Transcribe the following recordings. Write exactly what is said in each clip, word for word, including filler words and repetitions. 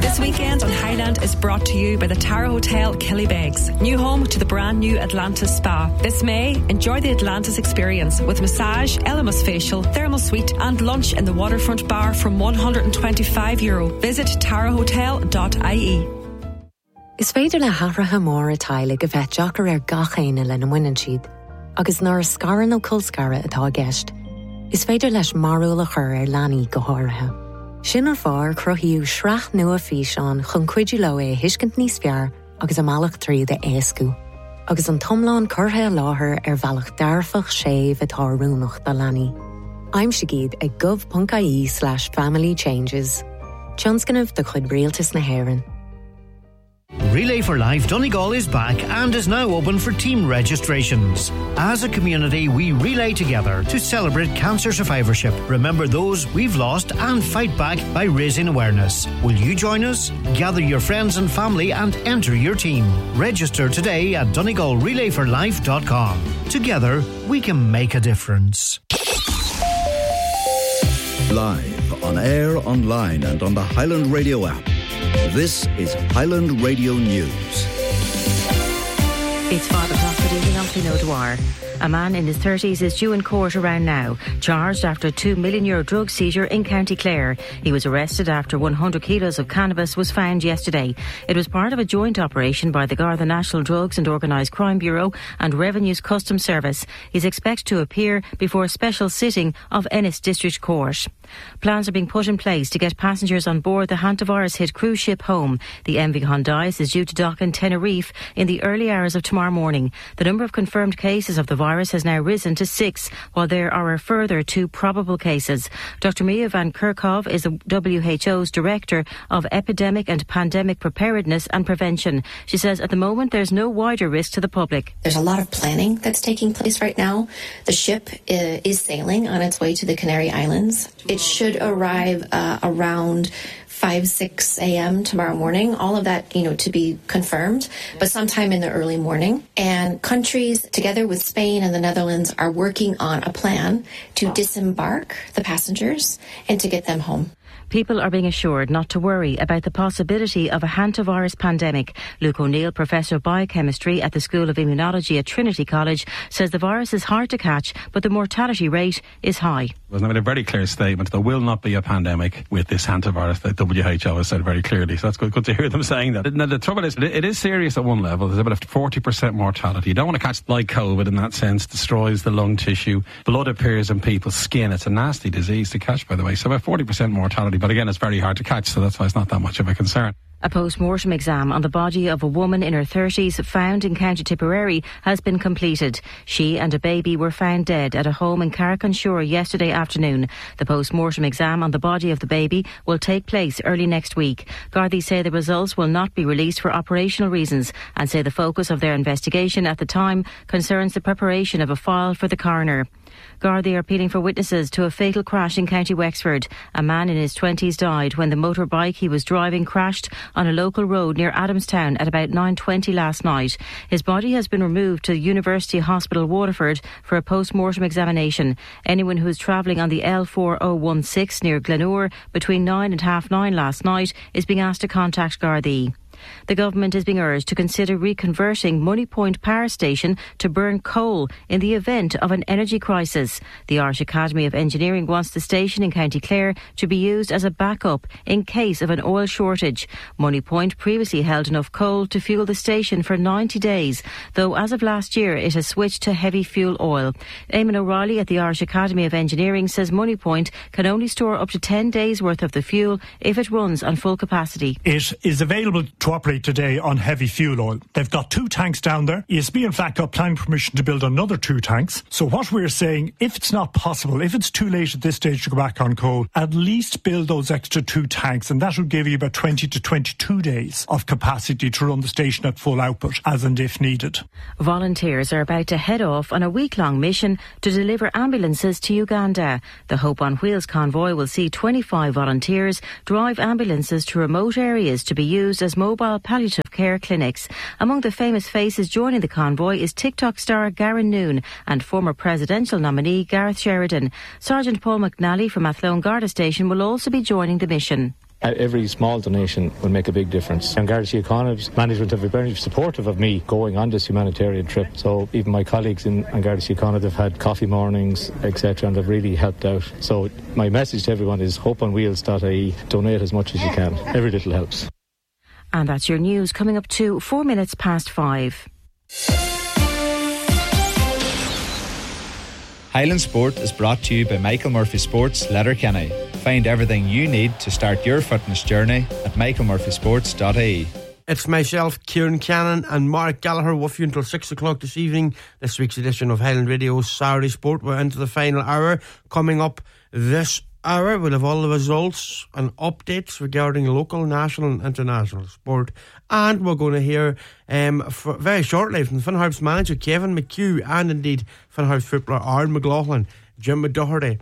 This weekend on Highland is brought to you by the Tara Hotel Killybegs, new home to the brand new Atlantis Spa. This May, enjoy the Atlantis experience with massage, Elemis facial, thermal suite and lunch in the waterfront bar from one hundred twenty-five euro. Visit tara hotel dot I E. Is féidir le hathratha mór atá le go bheith deachar ar gachéine le na muineann siad, agus nar scaran ó colscara atá gceist. Is féidir leis marúil a chur ar leanaí go háirithe. Sin ar fáir cruthaíodh sreacht nua físeán chun cuidiú le é huiscint níos fearr agus amálach tríd a éascú. Agus an tomláin curtha láthair ar bhealach dearfach séimh atá rúnach do leanaí. Aimsigid ag gov.ie slash family changes. Tionscanmh de chud rialtas na hÉireann. Relay for Life Donegal is back and is now open for team registrations. As a community, we relay together to celebrate cancer survivorship, remember those we've lost and fight back by raising awareness. Will you join us? Gather your friends and family and enter your team. Register today at donegal relay for life dot com. Together, we can make a difference. Live, on air, online and on the Highland Radio app. This is Highland Radio News. It's five o'clock. Good evening, I'm Clino Dwyer. A man in his thirties is due in court around now, charged after a two million euro drug seizure in County Clare. He was arrested after one hundred kilos of cannabis was found yesterday. It was part of a joint operation by the Garda National Drugs and Organised Crime Bureau and Revenue's Customs Service. He's expected to appear before a special sitting of Ennis District Court. Plans are being put in place to get passengers on board the hantavirus-hit cruise ship home. The M V Hondias is due to dock in Tenerife in the early hours of tomorrow morning. The number of confirmed cases of the virus has now risen to six, while there are a further two probable cases. Doctor Mia van Kerkhove is the W H O's Director of Epidemic and Pandemic Preparedness and Prevention. She says at the moment there's no wider risk to the public. There's a lot of planning that's taking place right now. The ship uh, is sailing on its way to the Canary Islands. It should arrive uh, around five, six a.m. tomorrow morning. All of that, you know, to be confirmed, but sometime in the early morning. And countries, together with Spain and the Netherlands, are working on a plan to disembark the passengers and to get them home. People are being assured not to worry about the possibility of a hantavirus pandemic. Luke O'Neill, Professor of Biochemistry at the School of Immunology at Trinity College, says the virus is hard to catch, but the mortality rate is high. There's been a very clear statement. There will not be a pandemic with this hantavirus. The W H O has said very clearly. So that's good, good to hear them saying that. Now, the trouble is, it is serious at one level. There's about a forty percent mortality. You don't want to catch like COVID in that sense. Destroys the lung tissue. Blood appears in people's skin. It's a nasty disease to catch, by the way. So about forty percent mortality. But again, it's very hard to catch, so that's why it's not that much of a concern. A post-mortem exam on the body of a woman in her thirties found in County Tipperary has been completed. She and a baby were found dead at a home in Carrick-on-Shore yesterday afternoon. The post-mortem exam on the body of the baby will take place early next week. Gardaí say the results will not be released for operational reasons and say the focus of their investigation at the time concerns the preparation of a file for the coroner. Gardaí are appealing for witnesses to a fatal crash in County Wexford. A man in his twenties died when the motorbike he was driving crashed on a local road near Adamstown at about nine twenty last night. His body has been removed to University Hospital Waterford for a post-mortem examination. Anyone who is travelling on the L four oh one six near Glenure between nine and half nine last night is being asked to contact Gardaí. The government is being urged to consider reconverting Moneypoint Power Station to burn coal in the event of an energy crisis. The Irish Academy of Engineering wants the station in County Clare to be used as a backup in case of an oil shortage. Moneypoint previously held enough coal to fuel the station for ninety days, though as of last year it has switched to heavy fuel oil. Eamon O'Reilly at the Irish Academy of Engineering says Moneypoint can only store up to ten days worth of the fuel if it runs on full capacity. It is available to operate today on heavy fuel oil. They've got two tanks down there. E S B in fact got planning permission to build another two tanks. So what we're saying, if it's not possible, if it's too late at this stage to go back on coal, at least build those extra two tanks, and that will give you about twenty to twenty-two days of capacity to run the station at full output as and if needed. Volunteers are about to head off on a week-long mission to deliver ambulances to Uganda. The Hope on Wheels convoy will see twenty-five volunteers drive ambulances to remote areas to be used as mobile palliative care clinics. Among the famous faces joining the convoy is TikTok star Garen Noon and former presidential nominee Gareth Sheridan. Sergeant Paul McNally from Athlone Garda Station will also be joining the mission. every small donation will make a big difference. And Garda Síochána's management have been very supportive of me going on this humanitarian trip. So even my colleagues in Garda Síochána, they've had coffee mornings, et cetera, and they've really helped out. So my message to everyone is hope on wheels dot I E. Donate as much as you can. Every little helps. And that's your news coming up to four minutes past five. Highland Sport is brought to you by Michael Murphy Sports, Letterkenny. Find everything you need to start your fitness journey at michael murphy sports dot I E. It's myself, Kieran Cannon and Mark Gallagher with you until six o'clock this evening. This week's edition of Highland Radio's Saturday Sport. We're into the final hour. Coming up this hour, we'll have all the results and updates regarding local, national and international sport. And we're going to hear um, for very shortly from the Finn Harps manager Kevin McHugh and indeed Finn Harps footballer Aaron McLaughlin. Jim Doherty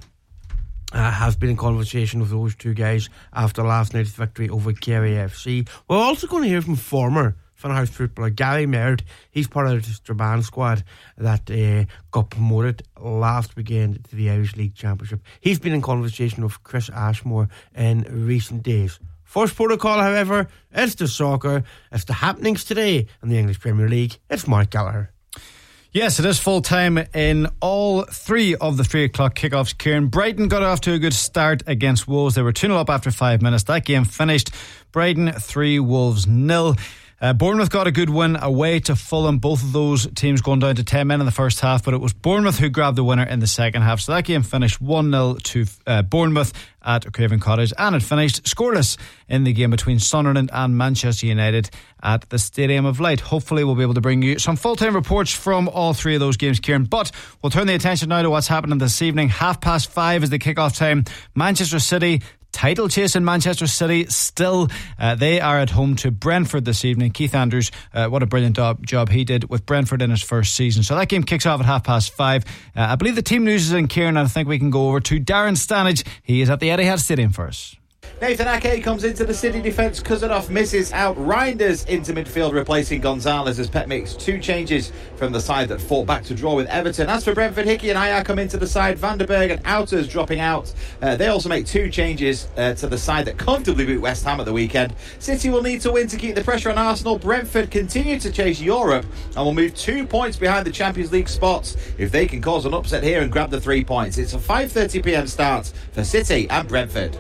uh, has been in conversation with those two guys after last night's victory over Kerry F C. We're also going to hear from former Finn Harps footballer Gary Merritt. He's part of the Strabane squad that uh, got promoted last weekend to the Irish League Championship. He's been in conversation with Chris Ashmore in recent days. First protocol, however, it's the soccer. It's the happenings today in the English Premier League. It's Mark Gallagher. Yes, it is full time in all three of the three o'clock kickoffs. Kieran, Brighton got off to a good start against Wolves. They were two nil up after five minutes. That game finished Brighton three, Wolves nil. Uh, Bournemouth got a good win away to Fulham. Both of those teams going down to ten men in the first half, but it was Bournemouth who grabbed the winner in the second half. So that game finished one nil to uh, Bournemouth at Craven Cottage, and it finished scoreless in the game between Sunderland and Manchester United at the Stadium of Light. Hopefully we'll be able to bring you some full-time reports from all three of those games, Kieran. But we'll turn the attention now to what's happening this evening. Half past five is the kick-off time. Manchester City, title chase in Manchester City still. Uh, they are at home to Brentford this evening. Keith Andrews, uh, what a brilliant do- job he did with Brentford in his first season. So that game kicks off at half past five. Uh, I believe the team news is in, Kieran, and I think we can go over to Darren Stanage. He is at the Etihad Stadium for us. Nathan Ake comes into the City defence. Kuzanov misses out. Reinders into midfield, replacing Gonzalez as Pep makes two changes from the side that fought back to draw with Everton. As for Brentford, Hickey and Ayer come into the side. Vandenberg and Outers dropping out. Uh, they also make two changes uh, to the side that comfortably beat West Ham at the weekend. City will need to win to keep the pressure on Arsenal. Brentford continue to chase Europe and will move two points behind the Champions League spots if they can cause an upset here and grab the three points. It's a five thirty p m start for City and Brentford.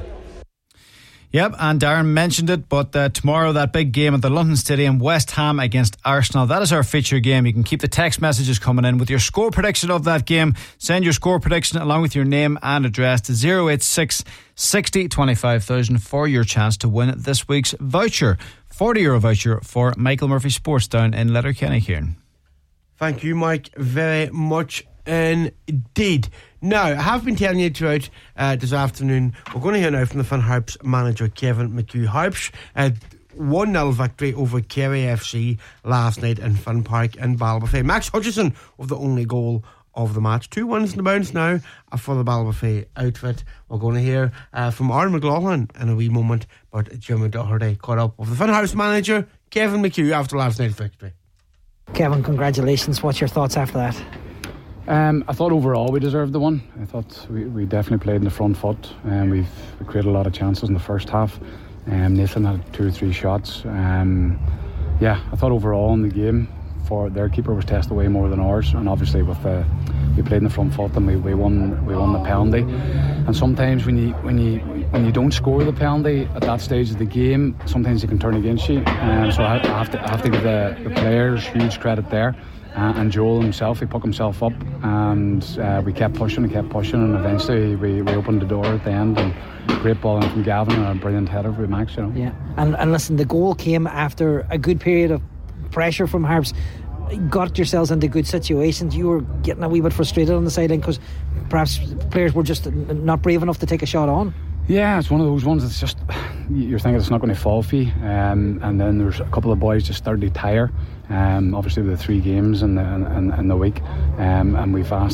Yep, and Darren mentioned it, but uh, tomorrow that big game at the London Stadium, West Ham against Arsenal. That is our feature game. You can keep the text messages coming in with your score prediction of that game. Send your score prediction along with your name and address to zero eight six, sixty, twenty-five thousand for your chance to win this week's voucher. forty euro voucher for Michael Murphy Sports down in Letterkenny, Kieran. Thank you, Mike, very much indeed. Now, I have been telling you throughout uh, this afternoon, we're going to hear now from the Finn Harps manager Kevin McHugh. Harps uh, one nil victory over Kerry F C last night in Finn Park in Ballybofey. Max Hutchison with the only goal of the match. Two wins in the bounce now for the Ballybofey outfit. We're going to hear uh, from Aaron McLaughlin in a wee moment, but Jim Doherty caught up with the Finn Harps manager Kevin McHugh after last night's victory. Kevin, congratulations. What's your thoughts after that? Um, I thought overall we deserved the one. I thought we, we definitely played in the front foot, and um, we've we created a lot of chances in the first half. Um, Nathan had two or three shots. Um, yeah, I thought overall in the game, for their keeper was tested way more than ours, and obviously with uh, we played in the front foot and we, we won we won the penalty. And sometimes when you when you when you don't score the penalty at that stage of the game, sometimes it can turn against you. And um, so I, I have to I have to give the, the players huge credit there. Uh, and Joel himself, he put himself up, and uh, we kept pushing and kept pushing, and eventually we, we opened the door at the end, and great ball in from Gavin and a brilliant header from Max, you know. Yeah, and, and listen, the goal came after a good period of pressure from Harps. Got yourselves into good situations. You were getting a wee bit frustrated on the sideline because perhaps players were just not brave enough to take a shot on. Yeah, it's one of those ones that's just, you're thinking it's not going to fall for you, um, and then there's a couple of boys just started to tire, um, obviously with the three games in the, in, in the week, um, and we've asked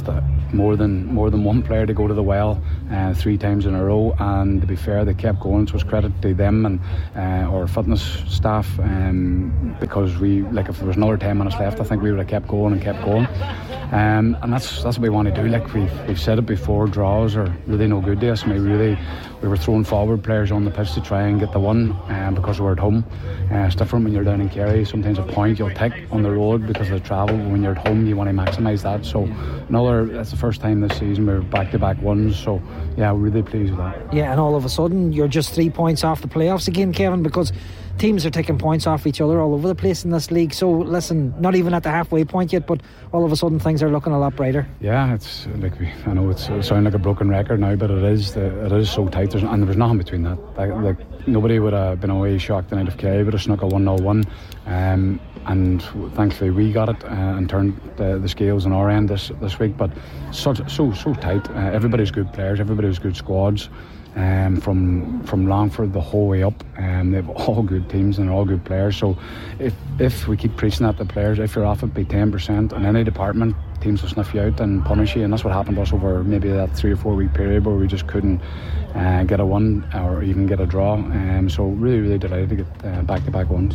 more than more than one player to go to the well uh, three times in a row, and to be fair, they kept going, so it's credit to them and uh, our fitness staff, um, because we, like, if there was another ten minutes left, I think we would have kept going and kept going, um, and that's that's what we want to do. Like we've, we've said it before, draws are really no good to us, and we really we were throwing forward players on the pitch to try and get the one, um, because we're at home. Uh, it's different when you're down in Kerry. Sometimes a point you'll take on the road because of the travel. When you're at home, you want to maximise that. So another, that's the first time this season we're back-to-back ones. So yeah, we're really pleased with that. Yeah, and all of a sudden you're just three points off the playoffs again, Kevin, because teams are taking points off each other all over the place in this league. So listen, not even at the halfway point yet, but all of a sudden things are looking a lot brighter. Yeah, it's like, I know it's, it sounds like a broken record now, but it is the, it is so tight. There's, and there was nothing between that. Like, like nobody would have been away shocked the night of Kerry, but have snuck a one nil one, um, and thankfully we got it uh, and turned the, the scales on our end this this week. But such so so tight. Uh, everybody's good players. Everybody's good squads. Um, from from Longford the whole way up, um, they've all good teams and they're all good players. So if if we keep preaching at the players, if you're off it by ten percent in any department, teams will sniff you out and punish you, and that's what happened to us over maybe that three or four week period where we just couldn't uh, get a one or even get a draw. Um, so really really delighted to get uh, back-to-back ones.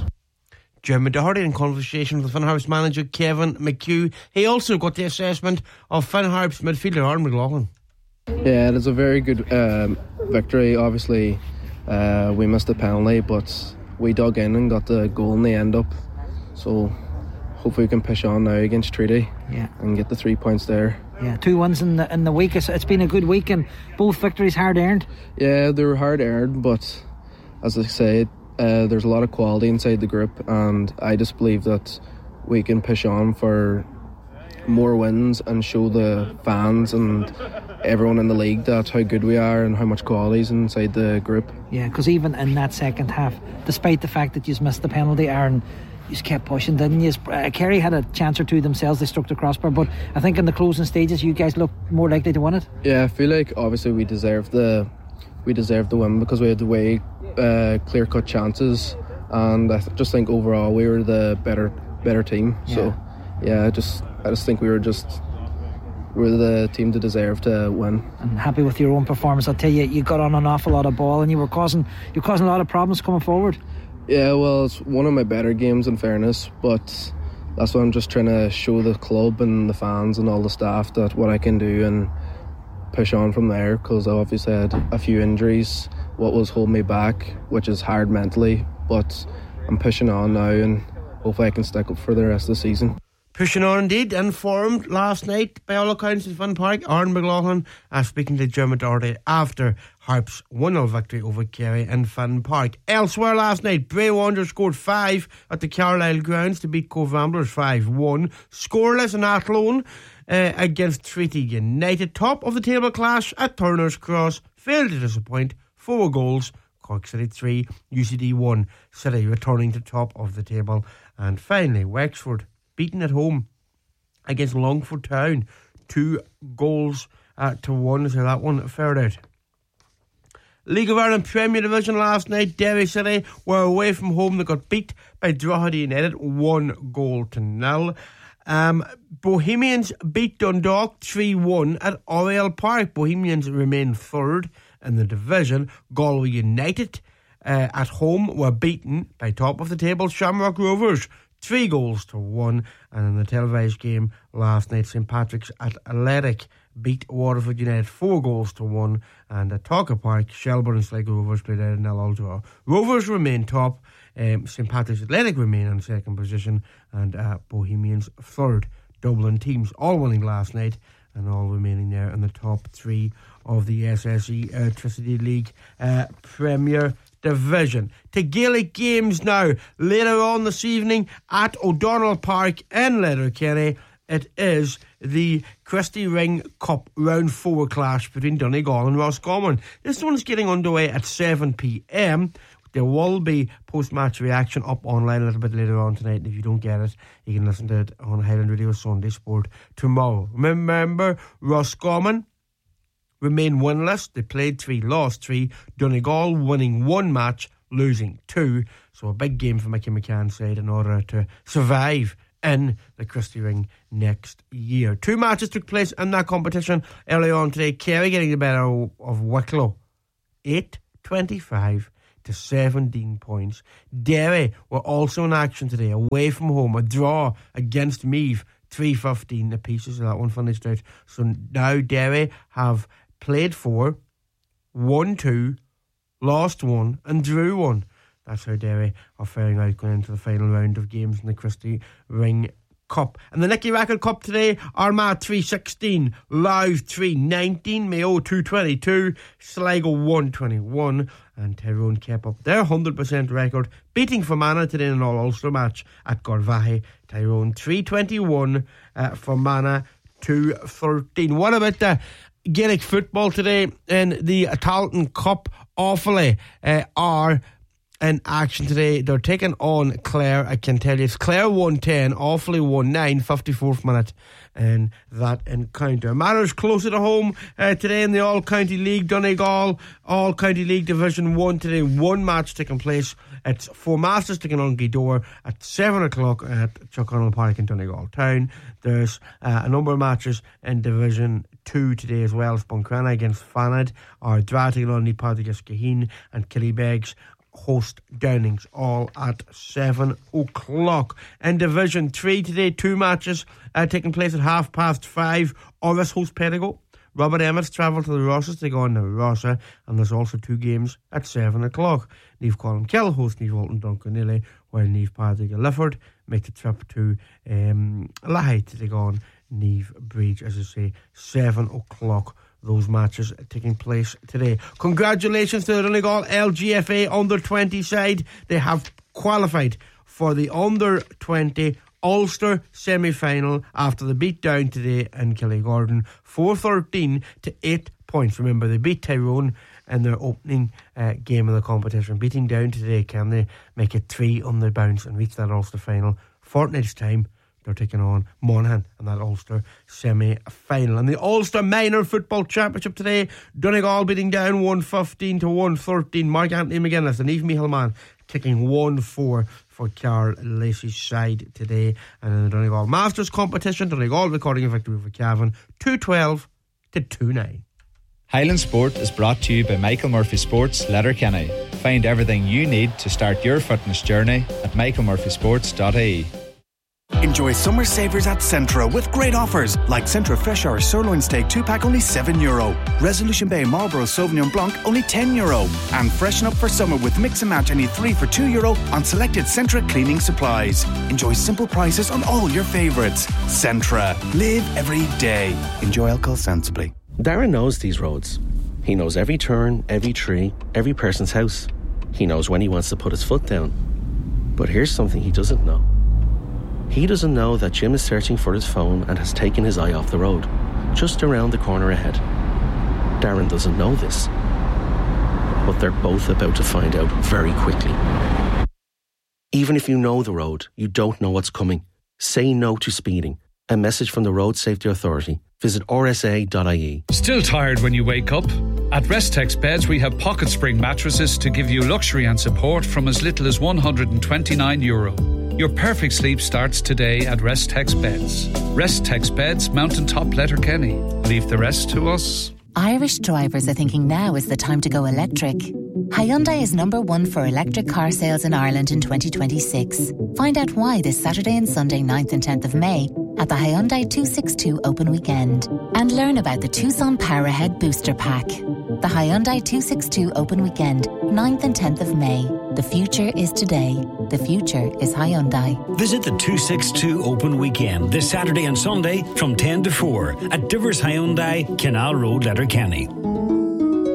Jim Doherty in conversation with Finn Harps manager Kevin McHugh. He also got the assessment of Finn Harps midfielder Aaron McLaughlin. Yeah, it is a very good um, victory. Obviously uh, we missed the penalty, but we dug in and got the goal in the end up, so hopefully we can push on now against Treaty, yeah, and get the three points there. Yeah, two wins in the, in the week. It's, it's been a good week, and both victories hard earned. Yeah, they were hard earned, but as I say, uh, there's a lot of quality inside the group, and I just believe that we can push on for more wins and show the fans and everyone in the league that how good we are and how much quality is inside the group. Yeah, because even in that second half, despite the fact that you missed the penalty, Aaron, you kept pushing, didn't you? Uh, Kerry had a chance or two themselves. They struck the crossbar, but I think in the closing stages you guys looked more likely to win it. Yeah, I feel like obviously we deserved the we deserved the win because we had the way uh, clear cut chances, and I th- just think overall we were the better better team. Yeah. So yeah, I just I just think we were just we were the team to deserve to win. And happy with your own performance. I'll tell you, you got on an awful lot of ball, and you were causing you're causing a lot of problems coming forward. Yeah, well, it's one of my better games in fairness, but that's why I'm just trying to show the club and the fans and all the staff that what I can do and push on from there, because I obviously had a few injuries, what was holding me back, which is hard mentally, but I'm pushing on now and hopefully I can stick up for the rest of the season. Pushing on indeed, informed last night by all accounts in Finn Park. Aaron McLaughlin uh, speaking to Jim Doherty after Harps one nil victory over Kerry in Finn Park. Elsewhere last night, Bray Wanderers scored five at the Carlisle grounds to beat Cove Ramblers five one. Scoreless in Athlone uh, against Treaty United. Top of the table clash at Turner's Cross failed to disappoint. Four goals. Cork City three, U C D one. City returning to top of the table. And finally, Wexford beaten at home against Longford Town, two goals uh, to one. So that one fared out. League of Ireland Premier Division last night, Derry City were away from home. They got beat by Drogheda United, one goal to nil. Um, Bohemians beat Dundalk three one at Oriel Park. Bohemians remain third in the division. Galway United uh, at home were beaten by top of the table Shamrock Rovers, three goals to one. And in the televised game last night, St Patrick's Athletic beat Waterford United four goals to one. And at Talker Park, Shelbourne and Sligo Rovers played out a nil all draw. Rovers remain top. Um, St Patrick's Athletic remain in second position, and uh, Bohemians third. Dublin teams all winning last night and all remaining there in the top three of the S S E Electricity League uh, Premier Division. To Gaelic games now. Later on this evening at O'Donnell Park in Letterkenny, it is the Christy Ring Cup round four clash between Donegal and Roscommon. This one's getting underway at seven p.m. There will be post-match reaction up online a little bit later on tonight. And if you don't get it, you can listen to it on Highland Radio Sunday Sport tomorrow. Remember, Roscommon remain winless. They played three, lost three. Donegal winning one match, losing two. So a big game for Mickey McCann's side in order to survive in the Christie Ring next year. Two matches took place in that competition early on today. Kerry getting the better of Wicklow, eight twenty-five to seventeen points. Derry were also in action today, away from home, a draw against Meath, three fifteen. The pieces of that one finished out. So now Derry have played four, won two, lost one, and drew one. That's how Derry are faring out going into the final round of games in the Christie Ring Cup. And the Nicky Rackard Cup today, Armagh three sixteen, Louth three nineteen, Mayo two twenty-two, Sligo one twenty-one, and Tyrone kept up their one hundred percent record, beating Fermanagh today in an all-Ulster match at Gorvahy. Tyrone three twenty-one, uh, Fermanagh two thirteen. What about the Gaelic football today in the Tailteann Cup? Offaly uh, are in action today. They're taking on Clare. I can tell you it's Clare one ten, Offaly one nine, fifty-fourth minute in that encounter. Matters closer to home uh, today in the All-County League. Donegal All-County League Division one today. One match taking place. It's Four Masters taking on Gweedore at seven o'clock at Chuckonnell Park in Donegal Town. There's uh, a number of matches in Division two today as well. Spuncrana against Fanad, or Dra taking on Nípadig against Gaheen, and Killybegs host Downings, all at seven o'clock. In Division three today, two matches uh, taking place at half past five. Orris host Pedigo. Robert Emmett travel to the Rosses to go on to Rossa, and there's also two games at seven o'clock. Niamh Colin Kell host Niamh Walton Duncanilly, while Niamh Paddy Lifford make the trip to um, Lahey to take on Niamh Breach, as I say, seven o'clock. Those matches taking place today. Congratulations to the Donegal L G F A under twenty side. They have qualified for the under twenty Ulster semi-final after the beat down today in Killygordon, four thirteen to eight points. Remember, they beat Tyrone in their opening uh, game of the competition. Beating down today, can they make it three on the bounce and reach that Ulster final? Fortnight's time, they're taking on Monaghan in that Ulster semi-final. And the Ulster Minor Football Championship today, Donegal beating down one fifteen to one thirteen. Mark Anthony McGuinness and Eve Mihalman taking one four for Carl Lacey's side today. And in the Donegal Masters competition, Donegal recording a victory for Cavan, two twelve to two nine. Highland Sport is brought to you by Michael Murphy Sports, Letterkenny. Find everything you need to start your fitness journey at michael murphy sports dot I E. Enjoy summer savers at Centra with great offers like Centra Fresh Hour Sirloin Steak two pack only seven euro, Resolution Bay Marlborough Sauvignon Blanc only ten euro, and freshen up for summer with Mix and Match only three for two euro on selected Centra cleaning supplies. Enjoy simple prices on all your favourites. Centra. Live every day. Enjoy alcohol sensibly. Darren knows these roads. He knows every turn, every tree, every person's house. He knows when he wants to put his foot down. But here's something he doesn't know. He doesn't know that Jim is searching for his phone and has taken his eye off the road, just around the corner ahead. Darren doesn't know this, but they're both about to find out very quickly. Even if you know the road, you don't know what's coming. Say no to speeding. A message from the Road Safety Authority. Visit r s a dot I E. Still tired when you wake up? At Restex Beds, we have pocket spring mattresses to give you luxury and support from as little as one hundred twenty-nine euro. Your perfect sleep starts today at Restex Beds. Restex Beds, Mountaintop Letterkenny. Leave the rest to us. Irish drivers are thinking now is the time to go electric. Hyundai is number one for electric car sales in Ireland in twenty twenty-six. Find out why this Saturday and Sunday ninth and tenth of May at the Hyundai two sixty-two Open Weekend. And learn about the Tucson Powerhead Booster Pack. The Hyundai two sixty-two Open Weekend, ninth and tenth of May. The future is today. The future is Hyundai. Visit the two sixty-two Open Weekend this Saturday and Sunday from ten to four at Divers Hyundai, Canal Road, Letterkenny.